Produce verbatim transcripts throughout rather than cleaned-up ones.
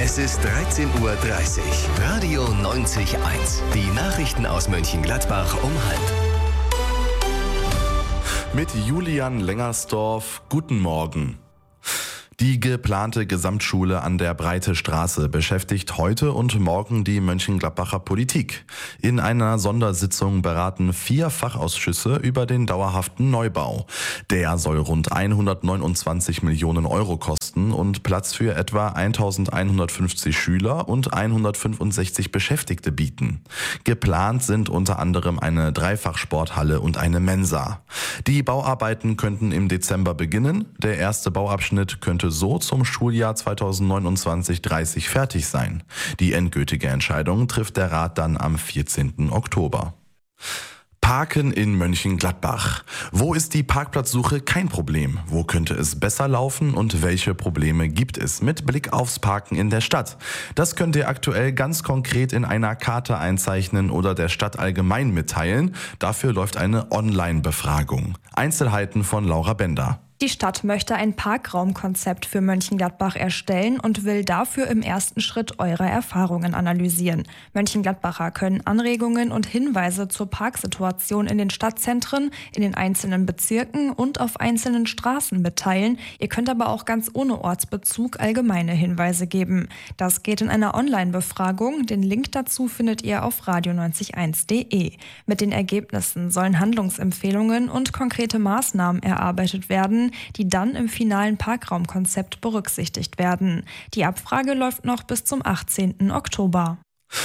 Es ist dreizehn Uhr dreißig. Radio neunzig Komma eins. Die Nachrichten aus Mönchengladbach um halb. Mit Julian Lengersdorf, guten Morgen. Die geplante Gesamtschule an der Breite Straße beschäftigt heute und morgen die Mönchengladbacher Politik. In einer Sondersitzung beraten vier Fachausschüsse über den dauerhaften Neubau. Der soll rund hundertneunundzwanzig Millionen Euro kosten und Platz für etwa eintausendeinhundertfünfzig Schüler und hundertfünfundsechzig Beschäftigte bieten. Geplant sind unter anderem eine Dreifachsporthalle und eine Mensa. Die Bauarbeiten könnten im Dezember beginnen. Der erste Bauabschnitt könnte so zum Schuljahr zweitausendneunundzwanzig dreißig fertig sein. Die endgültige Entscheidung trifft der Rat dann am vierzehnten Oktober. Parken in Mönchengladbach. Wo ist die Parkplatzsuche kein Problem? Wo könnte es besser laufen und welche Probleme gibt es mit Blick aufs Parken in der Stadt? Das könnt ihr aktuell ganz konkret in einer Karte einzeichnen oder der Stadt allgemein mitteilen. Dafür läuft eine Online-Befragung. Einzelheiten von Laura Bender. Die Stadt möchte ein Parkraumkonzept für Mönchengladbach erstellen und will dafür im ersten Schritt eure Erfahrungen analysieren. Mönchengladbacher können Anregungen und Hinweise zur Parksituation in den Stadtzentren, in den einzelnen Bezirken und auf einzelnen Straßen mitteilen. Ihr könnt aber auch ganz ohne Ortsbezug allgemeine Hinweise geben. Das geht in einer Online-Befragung. Den Link dazu findet ihr auf radio neunzig Komma eins punkt de. Mit den Ergebnissen sollen Handlungsempfehlungen und konkrete Maßnahmen erarbeitet werden, die dann im finalen Parkraumkonzept berücksichtigt werden. Die Abfrage läuft noch bis zum achtzehnten Oktober.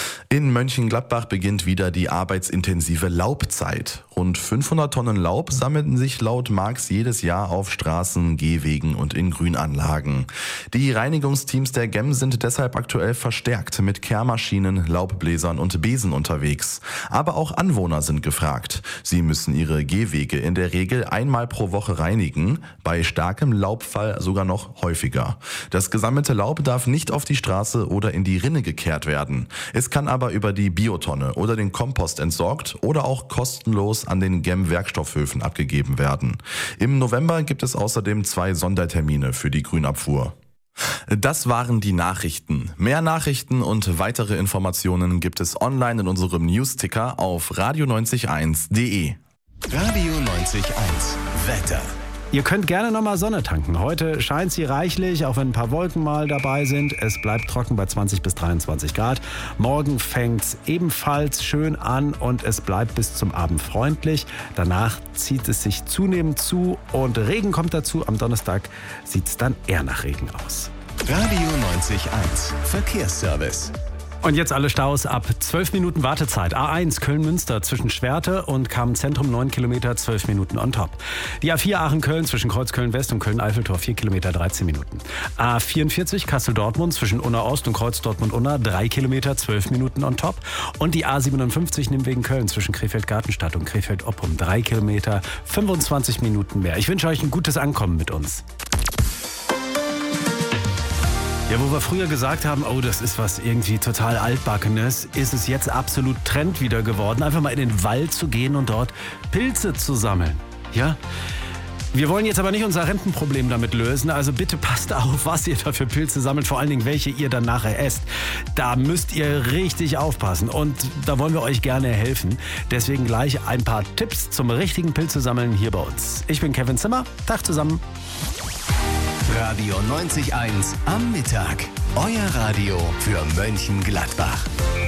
In Mönchengladbach beginnt wieder die arbeitsintensive Laubzeit. Rund fünfhundert Tonnen Laub sammelten sich laut Marx jedes Jahr auf Straßen, Gehwegen und in Grünanlagen. Die Reinigungsteams der G E M sind deshalb aktuell verstärkt mit Kehrmaschinen, Laubbläsern und Besen unterwegs. Aber auch Anwohner sind gefragt. Sie müssen ihre Gehwege in der Regel einmal pro Woche reinigen, bei starkem Laubfall sogar noch häufiger. Das gesammelte Laub darf nicht auf die Straße oder in die Rinne gekehrt werden. Es kann aber über die Biotonne oder den Kompost entsorgt oder auch kostenlos an den G E M-Werkstoffhöfen abgegeben werden. Im November gibt es außerdem zwei Sondertermine für die Grünabfuhr. Das waren die Nachrichten. Mehr Nachrichten und weitere Informationen gibt es online in unserem Newsticker auf radio neunzig Komma eins punkt de. Radio neunzig Komma eins. Wetter. Ihr könnt gerne nochmal Sonne tanken. Heute scheint sie reichlich, auch wenn ein paar Wolken mal dabei sind. Es bleibt trocken bei zwanzig bis dreiundzwanzig Grad. Morgen fängt's ebenfalls schön an und es bleibt bis zum Abend freundlich. Danach zieht es sich zunehmend zu und Regen kommt dazu. Am Donnerstag sieht's dann eher nach Regen aus. Radio neunzig Komma eins. Verkehrsservice. Und jetzt alle Staus ab zwölf Minuten Wartezeit. A eins Köln-Münster zwischen Schwerte und Kamen-Zentrum neun Kilometer, zwölf Minuten on top. Die A vier Aachen-Köln zwischen Kreuz-Köln-West und Köln-Eiffeltor vier Kilometer, dreizehn Minuten. A vierundvierzig Kassel-Dortmund zwischen Unna-Ost und Kreuz-Dortmund-Unna drei Kilometer, zwölf Minuten on top. Und die A siebenundfünfzig Nimwegen-Köln zwischen Krefeld-Gartenstadt und Krefeld-Oppum drei Kilometer, fünfundzwanzig Minuten mehr. Ich wünsche euch ein gutes Ankommen mit uns. Ja, wo wir früher gesagt haben, oh, das ist was irgendwie total Altbackenes, ist es jetzt absolut Trend wieder geworden, einfach mal in den Wald zu gehen und dort Pilze zu sammeln. Ja? Wir wollen jetzt aber nicht unser Rentenproblem damit lösen, also bitte passt auf, was ihr da für Pilze sammelt, vor allen Dingen welche ihr dann nachher esst. Da müsst ihr richtig aufpassen und da wollen wir euch gerne helfen. Deswegen gleich ein paar Tipps zum richtigen Pilze sammeln hier bei uns. Ich bin Kevin Zimmer, Tag zusammen. Radio neunzig Komma eins am Mittag. Euer Radio für Mönchengladbach.